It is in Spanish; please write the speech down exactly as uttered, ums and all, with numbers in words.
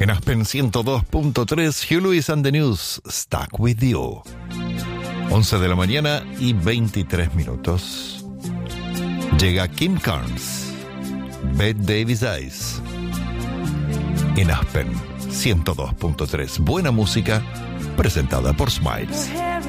En Aspen ciento dos punto tres, Hugh Lewis and the News, Stuck With You. once de la mañana y veintitrés minutos. Llega Kim Carnes, Bette Davis Eyes. En Aspen ciento dos punto tres. Buena música presentada por Smiles.